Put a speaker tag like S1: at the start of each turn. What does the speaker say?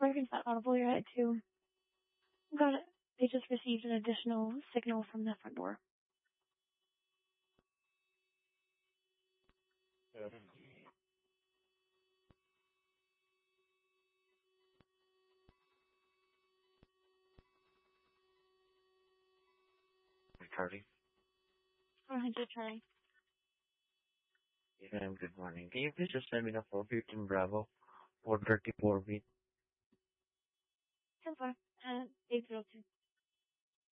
S1: Americans not audible, you're at 2. Got it. They just received an additional signal from the front door.
S2: Charlie.
S1: Hunter Charlie.
S2: Yeah, good morning. Can you please just send me the 415 Bravo 434 B?
S1: 10-4. 802.